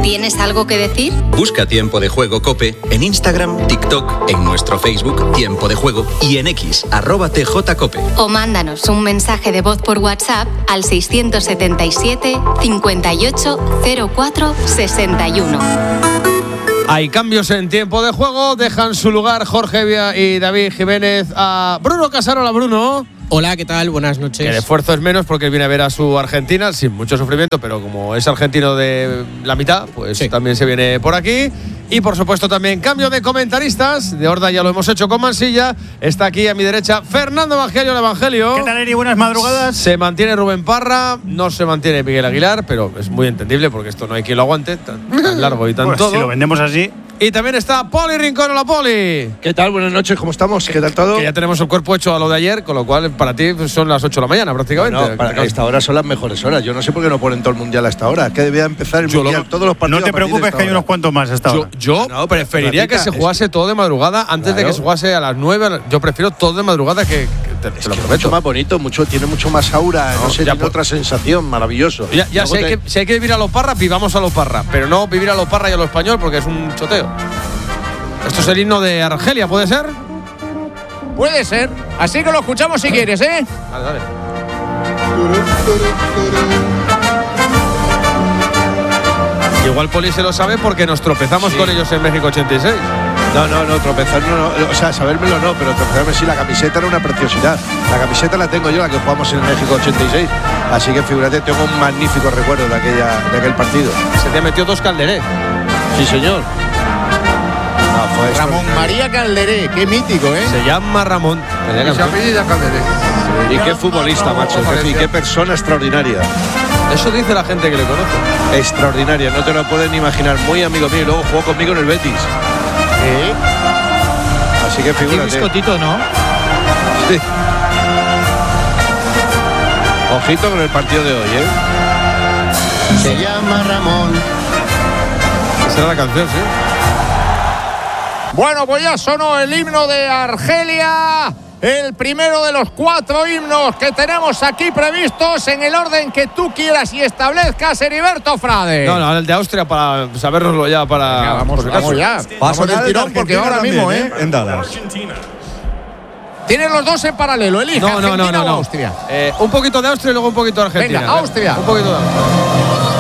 ¿Tienes algo que decir? Busca Tiempo de Juego COPE en Instagram, TikTok, en nuestro Facebook Tiempo de Juego y en X, @TJCope. O mándanos un mensaje de voz por WhatsApp al 677 58 04 61. Hay cambios en Tiempo de Juego. Dejan su lugar Jorge Vía y David Jiménez a Bruno Casarola. Bruno. Hola, ¿qué tal? Buenas noches. El esfuerzo es menos porque viene a ver a su Argentina sin mucho sufrimiento, pero como es argentino de la mitad, pues sí, también se viene por aquí. Y por supuesto también cambio de comentaristas. De Horda ya lo hemos hecho con Mansilla. Está aquí a mi derecha Fernando Evangelio, el Evangelio. ¿Qué tal, Eri? Buenas madrugadas. Se mantiene Rubén Parra, no se mantiene Miguel Aguilar, pero es muy entendible porque esto no hay quien lo aguante, tan largo y tan pues todo. Si lo vendemos así. Y también está Poli Rincón. Hola, Poli. ¿Qué tal? Buenas noches, ¿cómo estamos? ¿Qué tal todo? Que ya tenemos el cuerpo hecho a lo de ayer, con lo cual para ti son las 8 de la mañana prácticamente. No, para esta hora son las mejores horas. Yo no sé por qué no ponen todo el mundial a esta hora. Que debía empezar el mundial, todos los partidos. No te preocupes, que hay unos cuantos más a esta hora. Yo preferiría que se jugase todo de madrugada antes de que se jugase a las 9. Yo prefiero todo de madrugada que te lo prometo. Mucho más bonito, tiene mucho más aura, no sé, tiene otra sensación, maravilloso. Ya si hay que vivir a lo Parra, vivamos a lo Parra, pero no vivir a lo Parra y a lo español porque es un choteo. Esto es el himno de Argelia, ¿puede ser? Puede ser. Así que lo escuchamos si quieres, ¿eh? Dale. Igual Poli se lo sabe porque nos tropezamos con ellos en México 86. No, tropezar no. O sea, sabérmelo no, pero tropezarme sí. La camiseta era una preciosidad. La camiseta la tengo yo, la que jugamos en México 86. Así que figúrate, tengo un magnífico recuerdo de aquel partido. Se te metió 2 Calderé. Sí, señor. Ramón María Calderé, qué mítico, ¿eh? Se llama Ramón. Se apellida Calderé. Y qué futbolista, macho. Y qué persona extraordinaria. Eso dice la gente que le conoce. Extraordinaria, no te lo pueden ni imaginar. Muy amigo mío y luego jugó conmigo en el Betis. Así que figúrate. Aquí biscotito, ¿no? Sí. Ojito con el partido de hoy, ¿eh? Se llama Ramón. Esa era la canción, sí. Bueno, pues ya sonó el himno de Argelia, el primero de los 4 himnos que tenemos aquí previstos en el orden que tú quieras y establezcas, Heriberto Frade. No, el de Austria para sabernoslo ya para. Venga, vamos ya. Vamos del tirón porque ahora mismo, en Dallas. Tienes los dos en paralelo, elige. No. Argentina o Austria. Un poquito de Austria y luego un poquito de Argentina. Venga, Austria. Un poquito de Austria.